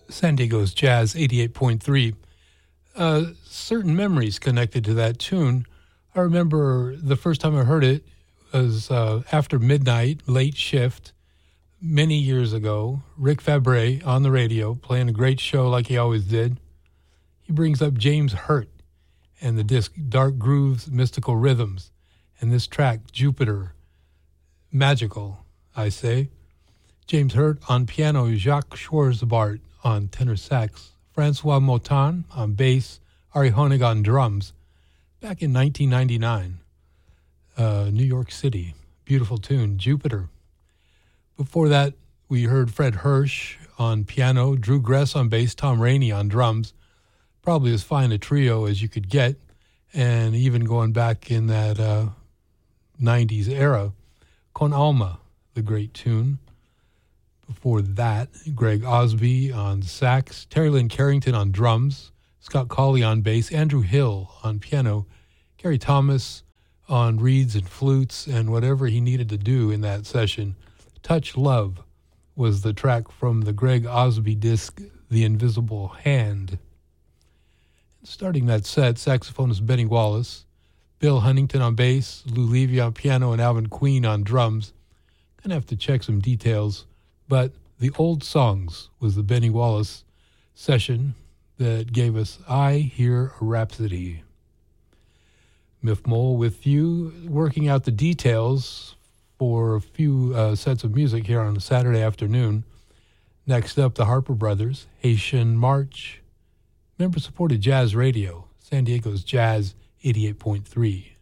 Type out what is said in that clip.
San Diego's Jazz 88.3. Certain memories connected to that tune. I remember the first time I heard it was after midnight, late shift, many years ago. Rick Fabre on the radio, playing a great show like he always did. He brings up James Hurt and the disc Dark Grooves, Mystical Rhythms, and this track, Jupiter. Magical, I say. James Hurt on piano, Jacques Schwarzbart on tenor sax, Francois Motin on bass, Ari Honig on drums. Back in 1999, New York City. Beautiful tune, Jupiter. Before that, we heard Fred Hirsch on piano, Drew Gress on bass, Tom Rainey on drums. Probably as fine a trio as you could get, and even going back in that 90s era. Con Alma, the great tune. Before that, Greg Osby on sax, Terry Lynn Carrington on drums, Scott Colley on bass, Andrew Hill on piano, Gary Thomas on reeds and flutes, and whatever he needed to do in that session. Touch Love was the track from the Greg Osby disc, The Invisible Hand. Starting that set, saxophonist Benny Wallace, Bill Huntington on bass, Lou Levy on piano, and Alvin Queen on drums. Gonna have to check some details, but the Old Songs was the Benny Wallace session that gave us I Hear a Rhapsody. Miff Mole with you, working out the details for a few sets of music here on a Saturday afternoon. Next up, the Harper Brothers, Haitian March. Member-supported jazz radio, San Diego's Jazz 88.3.